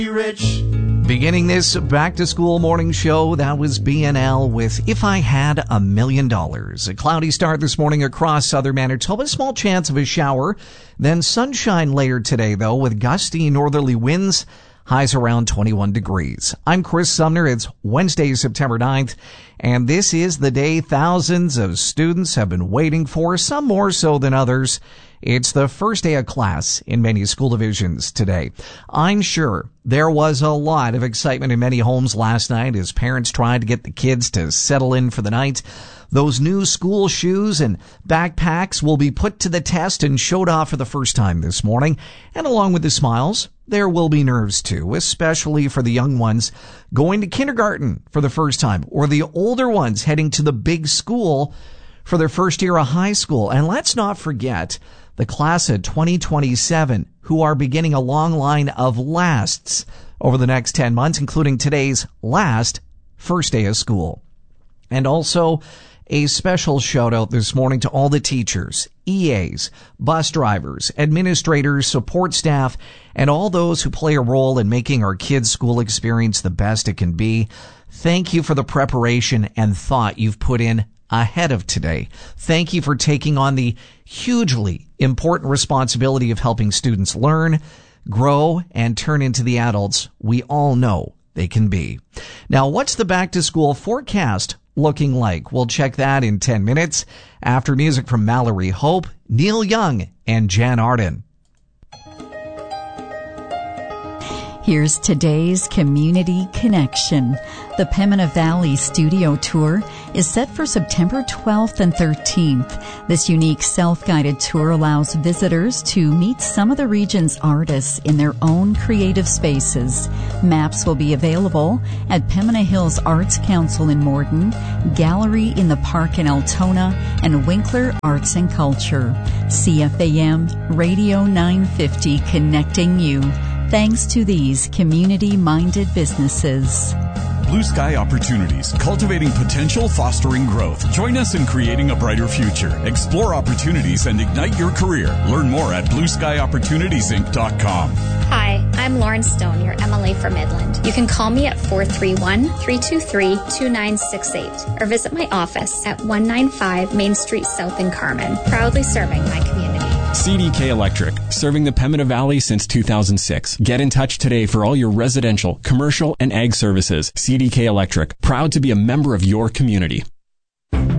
Rich. Beginning this back-to-school morning show, that was BNL with If I Had $1 Million. A cloudy start this morning across southern Manitoba. Small chance of a shower. Then sunshine later today, though, with gusty northerly winds. Highs around 21 degrees. I'm Chris Sumner. It's Wednesday, September 9th, and this is the day thousands of students have been waiting for, some more so than others. It's the first day of class in many school divisions today. I'm sure there was a lot of excitement in many homes last night as parents tried to get the kids to settle in for the night. Those new school shoes and backpacks will be put to the test and showed off for the first time this morning. And along with the smiles, there will be nerves too, especially for the young ones going to kindergarten for the first time, or the older ones heading to the big school for their first year of high school. And let's not forget the class of 2027, who are beginning a long line of lasts over the next 10 months, including today's last first day of school. And also a special shout out this morning to all the teachers, EAs, bus drivers, administrators, support staff, and all those who play a role in making our kids' school experience the best it can be. Thank you for the preparation and thought you've put in ahead of today. Thank you for taking on the hugely important responsibility of helping students learn, grow, and turn into the adults we all know they can be. Now, what's the back-to-school forecast looking like? We'll check that in 10 minutes after music from Mallory Hope, Neil Young, and Jan Arden. Here's today's Community Connection. The Pembina Valley Studio Tour is set for September 12th and 13th. This unique self-guided tour allows visitors to meet some of the region's artists in their own creative spaces. Maps will be available at Pembina Hills Arts Council in Morden, Gallery in the Park in Altona, and Winkler Arts and Culture. CFAM Radio 950 connecting you. Thanks to these community-minded businesses. Blue Sky Opportunities, cultivating potential, fostering growth. Join us in creating a brighter future. Explore opportunities and ignite your career. Learn more at blueskyopportunitiesinc.com. Hi, I'm Lauren Stone, your MLA for Midland. You can call me at 431-323-2968 or visit my office at 195 Main Street South in Carmen, proudly serving my community. CDK Electric, serving the Pembina Valley since 2006. Get in touch today for all your residential, commercial, and ag services. CDK Electric, proud to be a member of your community.